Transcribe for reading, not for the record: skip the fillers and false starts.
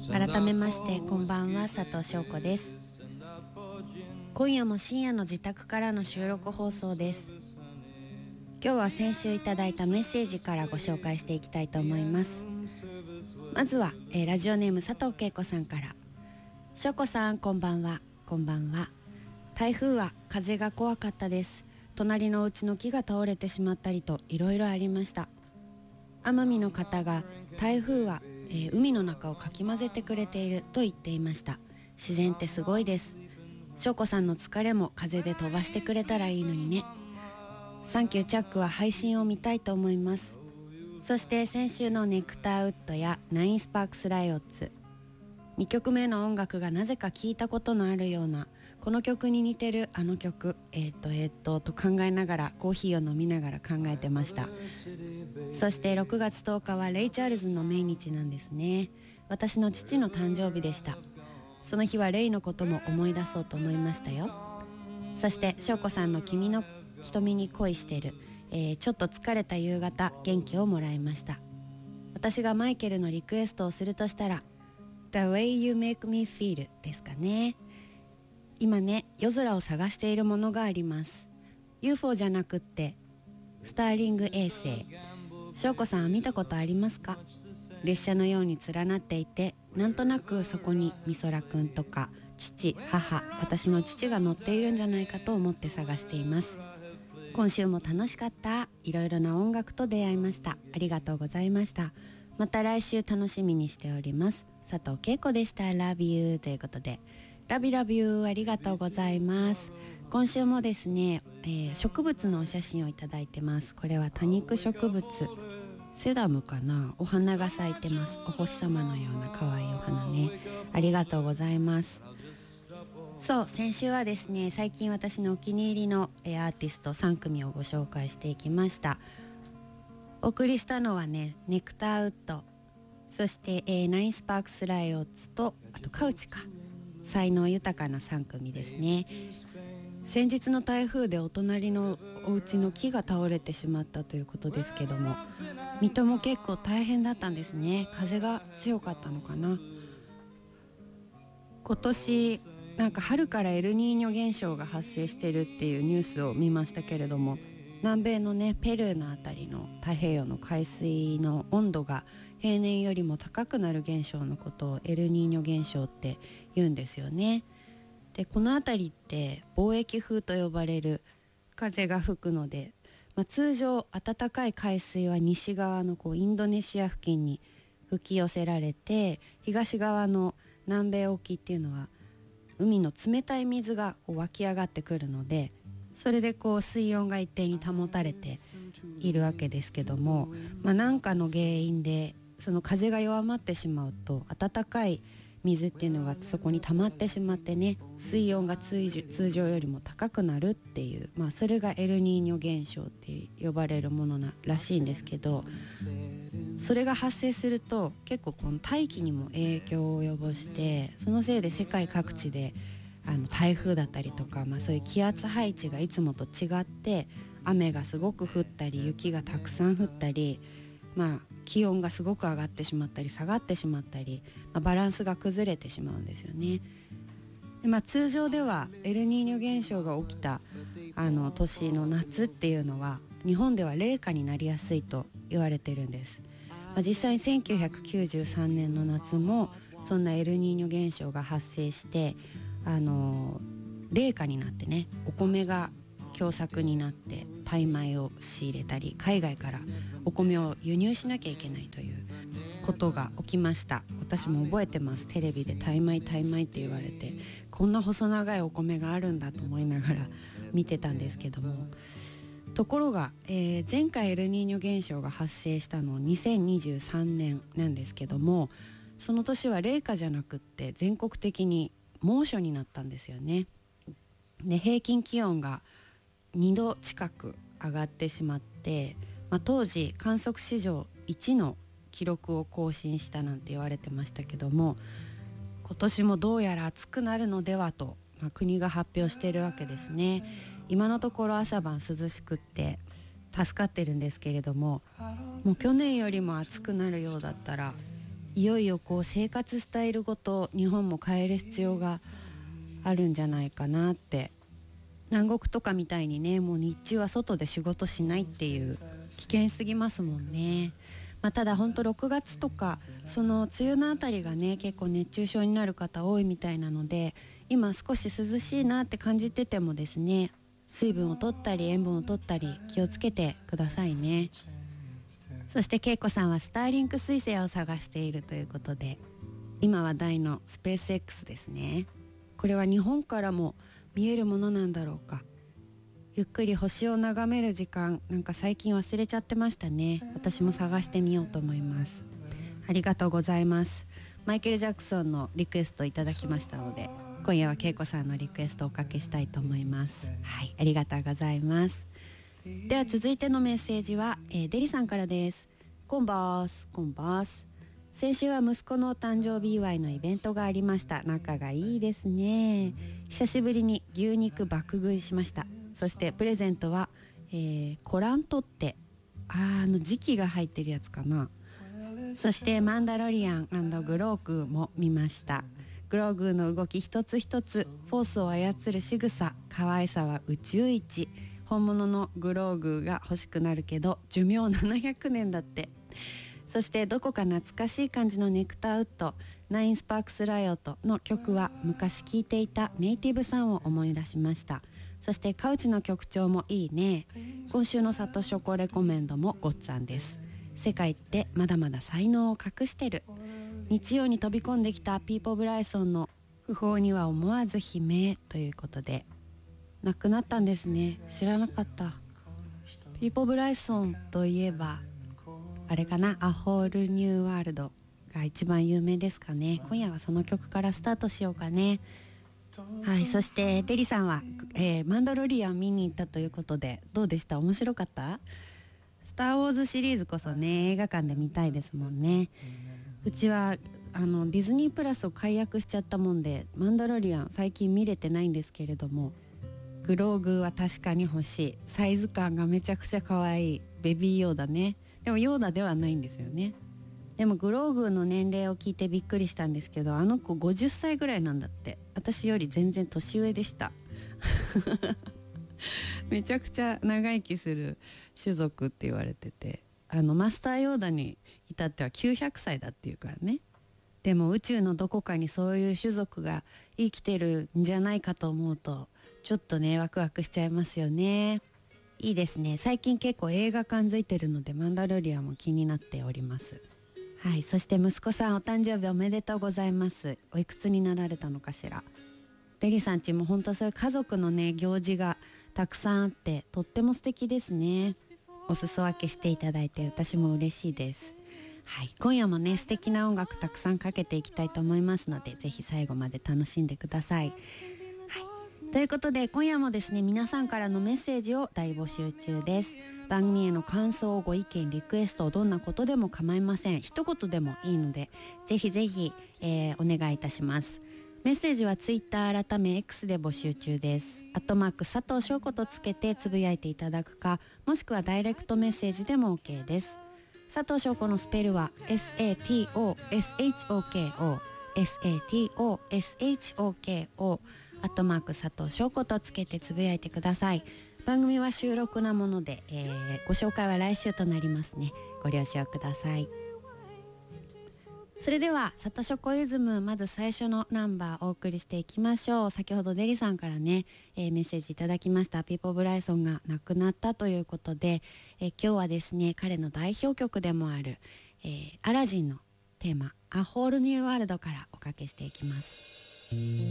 改めましてこんばんは、佐藤翔子です。今夜も深夜の自宅からの収録放送です。今日は先週いただいたメッセージからご紹介していきたいと思います。まずは、ラジオネーム佐藤恵子さんから。翔子さん、こんばんは。こんばんは。台風は風が怖かったです。隣のうちの木が倒れてしまったりといろいろありました。奄美の方が台風は、海の中をかき混ぜてくれていると言っていました。自然ってすごいです。翔子さんの疲れも風で飛ばしてくれたらいいのにね。サンキューチャックは配信を見たいと思います。そして先週のネクターウッドやナインスパークスライオッツ、2曲目の音楽がなぜか聞いたことのあるような、この曲に似てるあの曲と考えながらコーヒーを飲みながら考えてました。そして6月10日はレイ・チャールズの命日なんですね。私の父の誕生日でした。その日はレイのことも思い出そうと思いましたよ。そして翔子さんの君の瞳に恋してる、ちょっと疲れた夕方、元気をもらいました。私がマイケルのリクエストをするとしたら The way you make me feel ですかね。今ね、夜空を探しているものがあります。 UFO じゃなくってスターリング衛星。翔子さんは見たことありますか？列車のように連なっていて、なんとなくそこに美空くんとか父、母、私の父が乗っているんじゃないかと思って探しています。今週も楽しかった。いろいろな音楽と出会いました。ありがとうございました。また来週楽しみにしております。佐藤恵子でした。 Love you ということで、Love you Love you、 ありがとうございます。今週もですね、植物のお写真をいただいてます。これは多肉植物、セダムかな、お花が咲いてます。お星様のような可愛いお花ね。ありがとうございます。そう、先週はですね、最近私のお気に入りのアーティスト3組をご紹介していきました。お送りしたのはね、ネクターウッド、そして、ナインスパークスライオッツと、あとカウチか。才能豊かな3組ですね。先日の台風でお隣のお家の木が倒れてしまったということですけども、水戸も結構大変だったんですね。風が強かったのかな。今年なんか春からエルニーニョ現象が発生してるっていうニュースを見ましたけれども、南米のね、ペルーのあたりの太平洋の海水の温度が平年よりも高くなる現象のことをエルニーニョ現象って言うんですよね。で、このあたりって貿易風と呼ばれる風が吹くので、通常暖かい海水は西側のインドネシア付近に吹き寄せられて、東側の南米沖っていうのは海の冷たい水が湧き上がってくるので、それで水温が一定に保たれているわけですけども、何かの原因でその風が弱まってしまうと、暖かい水っていうのがそこに溜まってしまってね、水温が通常よりも高くなるっていう、それがエルニーニョ現象って呼ばれるものらしいんですけど、それが発生すると結構この大気にも影響を及ぼして、そのせいで世界各地で台風だったりとか、そういう気圧配置がいつもと違って、雨がすごく降ったり雪がたくさん降ったり、気温がすごく上がってしまったり下がってしまったり、バランスが崩れてしまうんですよね。で、通常ではエルニーニョ現象が起きた年の夏っていうのは日本では冷夏になりやすいと言われてるんです。実際1993年の夏もそんなエルニーニョ現象が発生して、冷夏になってね、お米が凶作になってタイ米を仕入れたり、海外からお米を輸入しなきゃいけないということが起きました。私も覚えてます。テレビでタイ米って言われて、こんな細長いお米があるんだと思いながら見てたんですけども、ところが、前回エルニーニョ現象が発生したの2023年なんですけども、その年は冷夏じゃなくって全国的に猛暑になったんですよね。で、平均気温が2度近く上がってしまって、当時観測史上1の記録を更新したなんて言われてましたけども、今年もどうやら暑くなるのではと、国が発表しているわけですね。今のところ朝晩涼しくって助かってるんですけれども、もう去年よりも暑くなるようだったらいよいよこう生活スタイルごと日本も変える必要があるんじゃないかなって。南国とかみたいにね、もう日中は外で仕事しないっていう危険すぎますもんね。ただ本当6月とかその梅雨のあたりがね結構熱中症になる方多いみたいなので、今少し涼しいなって感じててもですね、水分を取ったり塩分を取ったり気をつけてくださいね。そして恵子さんはスターリンク彗星を探しているということで、今話題のスペース X ですね。これは日本からも見えるものなんだろうか。ゆっくり星を眺める時間、なんか最近忘れちゃってましたね。私も探してみようと思います。ありがとうございます。マイケル・ジャクソンのリクエストいただきましたので、今夜は恵子さんのリクエストをおかけしたいと思います。はい、ありがとうございます。では続いてのメッセージは、デリさんからです。こんばーす、こんばーす。先週は息子の誕生日祝いのイベントがありました。仲がいいですね。久しぶりに牛肉爆食いしました。そしてプレゼントは、コラントって、時期が入ってるやつかな。そしてマンダロリアン&グローグも見ました。グローグの動き一つ一つ、フォースを操る仕草、可愛さは宇宙一。本物のグローグが欲しくなるけど寿命700年だって。そしてどこか懐かしい感じのネクターウッド、ナインスパークスライオットの曲は昔聴いていたネイティブさんを思い出しました。そしてカウチの曲調もいいね。今週のサトショコレコメンドもごっつぁんです。世界ってまだまだ才能を隠してる。日曜に飛び込んできたピーポ・ブライソンの訃報には思わず悲鳴ということで、亡くなったんですね。知らなかった。ピーポ・ブライソンといえばあれかな、アホールニューワールドが一番有名ですかね。今夜はその曲からスタートしようかね。はい、そしてテリさんは、マンダロリアン見に行ったということで、どうでした？面白かった？スター・ウォーズシリーズこそね、映画館で見たいですもんね。うちはディズニープラスを解約しちゃったもんで、マンダロリアン最近見れてないんですけれども、グローグは確かに欲しい。サイズ感がめちゃくちゃ可愛い。ベビーヨーダね。でもヨーダではないんですよね。でもグローグの年齢を聞いてびっくりしたんですけど、あの子50歳ぐらいなんだって。私より全然年上でしためちゃくちゃ長生きする種族って言われてて、マスターヨーダに至っては900歳だっていうからね。でも宇宙のどこかにそういう種族が生きてるんじゃないかと思うと、ちょっとねワクワクしちゃいますよね。いいですね。最近結構映画館づいてるので、マンダロリアンも気になっております。はい、そして息子さんお誕生日おめでとうございます。おいくつになられたのかしら。デリさんちも本当そういう家族のね行事がたくさんあってとっても素敵ですね。お裾分けしていただいて私も嬉しいです。はい、今夜もね素敵な音楽たくさんかけていきたいと思いますので、ぜひ最後まで楽しんでください。はい、ということで今夜もですね、皆さんからのメッセージを大募集中です。番組への感想、ご意見、リクエスト、どんなことでも構いません。一言でもいいのでぜひぜひ、お願いいたします。メッセージはツイッター改め X で募集中です。@佐藤翔子とつけてつぶやいていただくか、もしくはダイレクトメッセージでも OK です。佐藤翔子のスペルは SATOSHOKO SATOSHOKO佐藤翔子とつけてつぶやいてください。番組は収録なもので、ご紹介は来週となりますね。ご了承ください。それではサトショコイズム、まず最初のナンバーお送りしていきましょう。先ほどデリさんからね、メッセージいただきました。ピーポ・ブライソンが亡くなったということで、今日はですね彼の代表曲でもある、アラジンのテーマ「アホールニューワールド」からおかけしていきます。